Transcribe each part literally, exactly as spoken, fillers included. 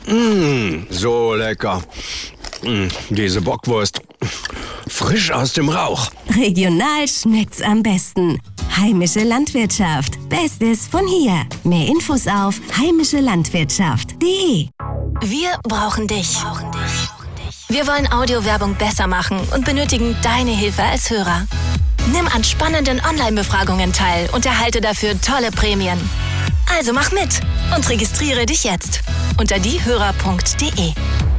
Mmh, so lecker. Mmh, diese Bockwurst. Frisch aus dem Rauch. Regional schmeckt's am besten. Heimische Landwirtschaft. Bestes von hier. Mehr Infos auf heimische landwirtschaft punkt de. Wir brauchen dich. Wir wollen Audiowerbung besser machen und benötigen deine Hilfe als Hörer. Nimm an spannenden Online-Befragungen teil und erhalte dafür tolle Prämien. Also mach mit und registriere dich jetzt unter diehörer punkt de.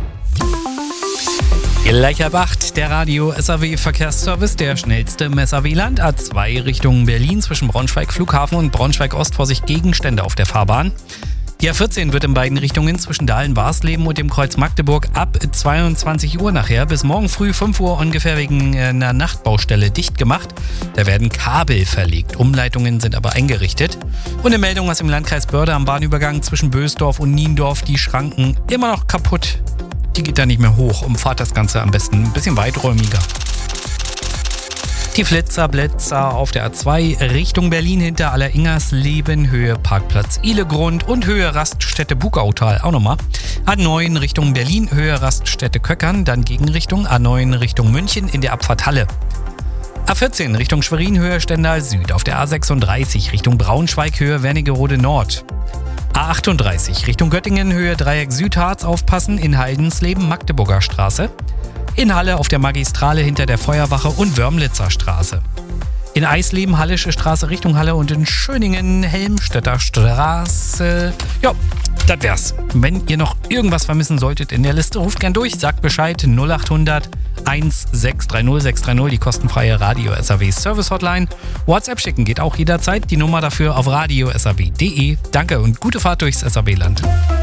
Gleich ab acht, der Radio-S A W-Verkehrsservice, der schnellste im S A W-Land. A zwei Richtung Berlin zwischen Braunschweig Flughafen und Braunschweig Ost. Vorsicht, Gegenstände auf der Fahrbahn. Die A vierzehn wird in beiden Richtungen zwischen Dahlen-Warsleben und dem Kreuz Magdeburg ab zweiundzwanzig Uhr nachher bis morgen früh fünf Uhr ungefähr wegen einer Nachtbaustelle dicht gemacht. Da werden Kabel verlegt. Umleitungen sind aber eingerichtet. Und eine Meldung aus dem Landkreis Börde am Bahnübergang zwischen Bösdorf und Niendorf. Die Schranken immer noch kaputt. Die geht da nicht mehr hoch. Umfahrt das Ganze am besten ein bisschen weiträumiger. Die Flitzer, Blitzer auf der A zwei Richtung Berlin hinter Alleringersleben, Höhe Parkplatz Ihlegrund und Höhe Raststätte Bugautal auch nochmal. A neun Richtung Berlin, Höhe Raststätte Köckern, dann Gegenrichtung A neun Richtung München in der Abfahrt Halle. A vierzehn Richtung Schwerin, Höhe Stendal Süd, auf der A sechsunddreißig Richtung Braunschweig, Höhe Wernigerode Nord. A achtunddreißig Richtung Göttingen, Höhe Dreieck Südharz aufpassen, in Heidensleben, Magdeburger Straße. In Halle auf der Magistrale hinter der Feuerwache und Wörmlitzer Straße. In Eisleben, Hallische Straße Richtung Halle und in Schöningen, Helmstedter Straße. Ja, das wär's. Wenn ihr noch irgendwas vermissen solltet in der Liste, ruft gern durch, sagt Bescheid null acht hundert sechs drei null sechs drei null, die kostenfreie Radio-S A W Service Hotline. WhatsApp schicken geht auch jederzeit, die Nummer dafür auf radio s a w punkt de. Danke und gute Fahrt durchs S A W-Land.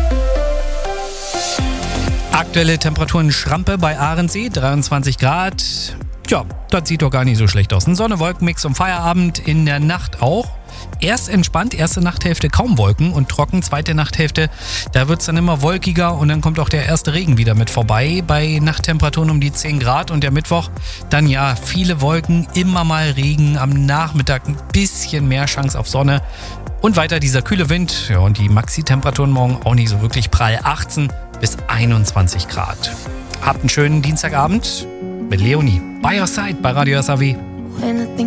Aktuelle Temperaturen Schrampe bei Ahrensee, dreiundzwanzig Grad. Ja, das sieht doch gar nicht so schlecht aus. Ein Sonne-Wolken-Mix um Feierabend, in der Nacht auch. Erst entspannt, erste Nachthälfte kaum Wolken und trocken, zweite Nachthälfte, da wird es dann immer wolkiger und dann kommt auch der erste Regen wieder mit vorbei bei Nachttemperaturen um die zehn Grad und der Mittwoch dann ja viele Wolken, immer mal Regen, am Nachmittag ein bisschen mehr Chance auf Sonne und weiter dieser kühle Wind, ja, und die Maxi-Temperaturen morgen auch nicht so wirklich prall, achtzehn bis einundzwanzig Grad. Habt einen schönen Dienstagabend mit Leonie. By your side bei Radio S A W.